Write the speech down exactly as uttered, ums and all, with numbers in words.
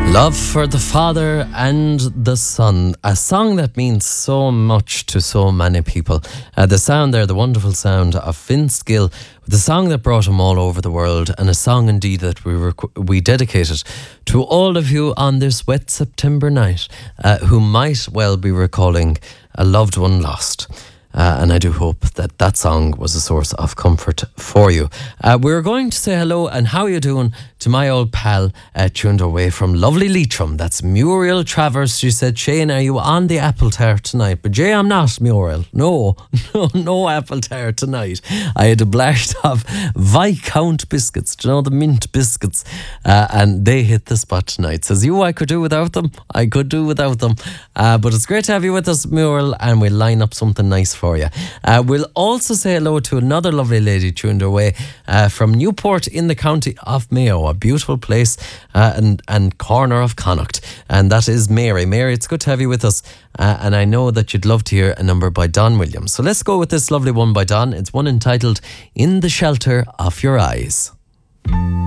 Love for the Father and the Son, a song that means so much to so many people. Uh, the sound there, the wonderful sound of Vince Gill, the song that brought him all over the world, and a song indeed that we rec- we dedicated to all of you on this wet September night uh, who might well be recalling a loved one lost. Uh, and I do hope that that song was a source of comfort for you. Uh, we're going to say hello and how you doing to my old pal uh, tuned away from lovely Leitrim. That's Muriel Travers. She said, Shane, are you on the apple tart tonight? But Jay, I'm not, Muriel. No, no, no apple tart tonight. I had a blast of Viscount biscuits. Do you know the mint biscuits? Uh, and they hit the spot tonight. Says you, I could do without them. I could do without them. Uh, but it's great to have you with us, Muriel, and we'll line up something nice for you. Uh, we'll also say hello to another lovely lady tuned away uh, from Newport in the county of Mayo, a beautiful place uh, and, and corner of Connacht. And that is Mary. Mary, it's good to have you with us. Uh, and I know that you'd love to hear a number by Don Williams. So let's go with this lovely one by Don. It's one entitled In the Shelter of Your Eyes.